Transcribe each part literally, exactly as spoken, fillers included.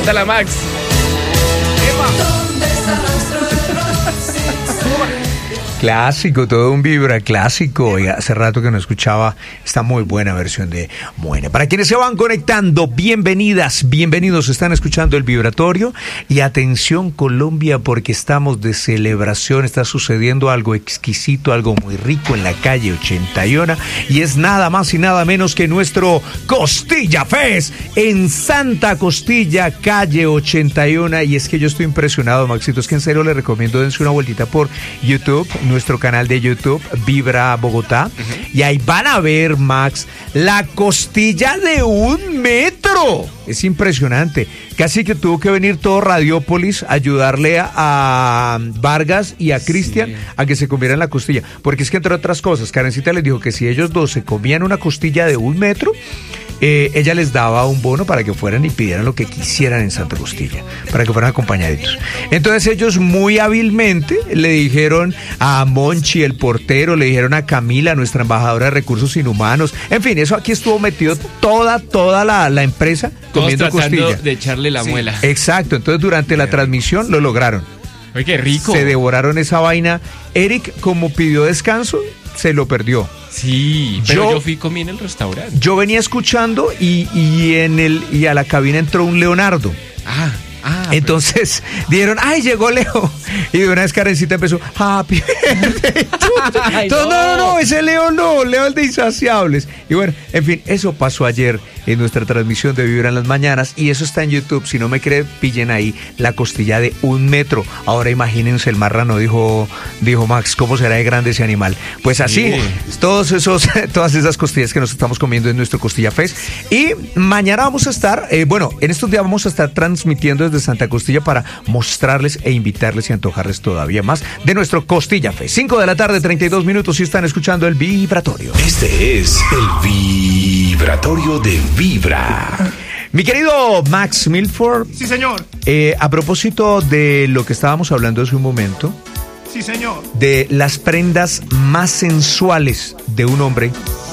Bótala, Max. Clásico, todo un vibra clásico. Oiga, hace rato que no escuchaba esta muy buena versión de Muere. Para quienes se van conectando, bienvenidas, bienvenidos. Están escuchando el Vibratorio. Y atención, Colombia, porque estamos de celebración. Está sucediendo algo exquisito, algo muy rico en la calle ochenta y uno. Y es nada más y nada menos que nuestro Costilla Fest en Santa Costilla, calle ochenta y uno. Y es que yo estoy impresionado, Maxito. Es que en serio les recomiendo, dense una vueltita por YouTube, nuestro canal de YouTube, Vibra Bogotá, uh-huh. Y ahí van a ver, Max, la costilla de un metro. Es impresionante. Casi que tuvo que venir todo Radiópolis a ayudarle a, a Vargas y a Cristian, sí, a que se comieran la costilla. Porque es que, entre otras cosas, Karencita les dijo que si ellos dos se comían una costilla de un metro, Eh, ella les daba un bono para que fueran y pidieran lo que quisieran en Santa Costilla, para que fueran acompañaditos. Entonces ellos muy hábilmente le dijeron a Monchi, el portero, le dijeron a Camila, nuestra embajadora de recursos inhumanos, en fin, eso aquí estuvo metido toda, toda la, la empresa comiendo todos tratando costilla. de echarle la sí, muela. Exacto, entonces durante la transmisión lo lograron. ¡Ay, qué rico! Se devoraron esa vaina. Eric, como pidió descanso, se lo perdió. Sí, pero yo, yo fui comí en el restaurante. Yo venía escuchando y, y en el y a la cabina entró un Leonardo. Ah, ah. Entonces pero... dijeron, ay, llegó Leo. Y de una vez Karencita empezó, happy birthday. Ay, no. no, no, no, ese Leo no, Leo el de Insaciables. Y bueno, en fin, eso pasó ayer en nuestra transmisión de Vibra en las Mañanas, y eso está en YouTube. Si no me creen, pillen ahí la costilla de un metro. Ahora imagínense el marrano, dijo, dijo Max, ¿cómo será de grande ese animal? Pues así, sí. todos esos, todas esas costillas que nos estamos comiendo en nuestro Costilla Fest. Y mañana vamos a estar, eh, bueno, en estos días vamos a estar transmitiendo desde Santa Costilla para mostrarles e invitarles y antojarles todavía más de nuestro Costilla Fest. cinco de la tarde, treinta y dos minutos, y están escuchando el Vibratorio. Este es el Vibratorio de Vibra. Mi querido Max Milford. Sí, señor. Eh, a propósito de lo que estábamos hablando hace un momento. Sí, señor. De las prendas más sensuales de un hombre,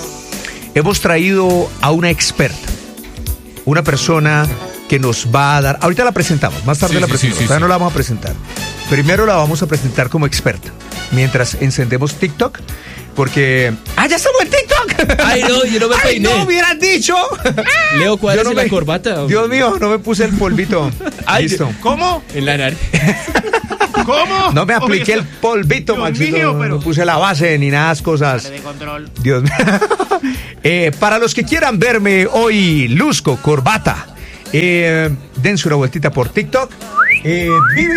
hemos traído a una experta, una persona que nos va a dar, ahorita la presentamos, más tarde sí, la sí, presentamos, sí, sí, todavía sí. no la vamos a presentar. Primero la vamos a presentar como experta, mientras encendemos TikTok. Porque... ¡Ah, ya estamos en TikTok! ¡Ay, no! Yo no me peiné. ¡Ay, no hubieras dicho! Leo, ¿cuál es no la me... corbata? Dios mío, no me puse el polvito. Ay, listo. ¿Cómo? En la nariz. ¿Cómo? No me apliqué Oye, el polvito, Dios Maxito. Mío, pero... No puse la base ni nada de esas cosas. Dale de control. Dios mío. eh, para los que quieran verme hoy, luzco corbata. Eh, dense una vueltita por TikTok. Eh, Vivi.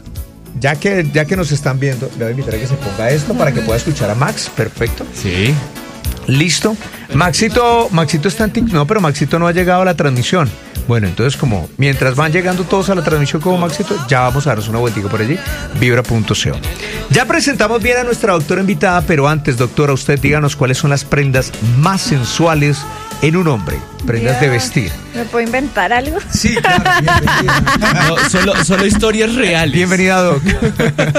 Ya que, ya que nos están viendo, le voy a invitar a que se ponga esto para que pueda escuchar a Max. Perfecto. Sí. Listo. Maxito, Maxito está en TikTok. No, pero Maxito no ha llegado a la transmisión. Bueno, entonces como mientras van llegando todos a la transmisión como Maxito, ya vamos a darnos una vueltica por allí. Vibra punto co. Ya presentamos bien a nuestra doctora invitada, pero antes, doctora, usted díganos cuáles son las prendas más sensuales en un hombre. Prendas Dios, de vestir. ¿Me puedo inventar algo? Sí, claro. No, solo, solo historias reales. Bienvenida, Doc.